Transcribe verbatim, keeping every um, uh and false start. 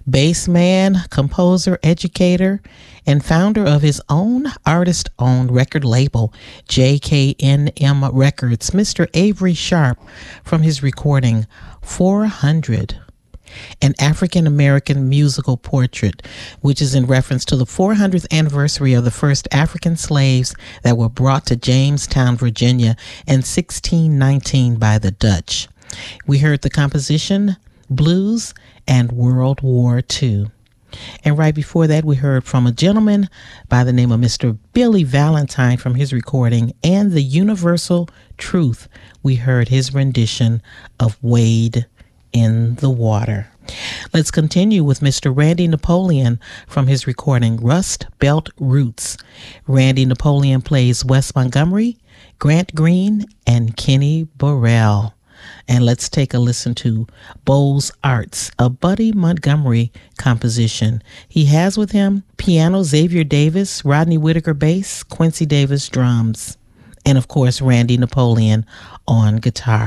Bassman, composer, educator, and founder of his own artist-owned record label, J K N M Records, Mister Avery Sharp, from his recording four hundred, an African-American musical portrait, which is in reference to the four hundredth anniversary of the first African slaves that were brought to Jamestown, Virginia in sixteen nineteen by the Dutch. We heard the composition Blues and World War Two. And right before that, we heard from a gentleman by the name of Mister Billy Valentine from his recording And the Universal Truth. We heard his rendition of Wade in the Water. Let's continue with Mister Randy Napoleon from his recording Rust Belt Roots. Randy Napoleon plays Wes Montgomery, Grant Green, and Kenny Burrell. And let's take a listen to Bowles Arts, a Buddy Montgomery composition. He has with him piano Xavier Davis, Rodney Whitaker bass, Quincy Davis drums, and of course Randy Napoleon on guitar.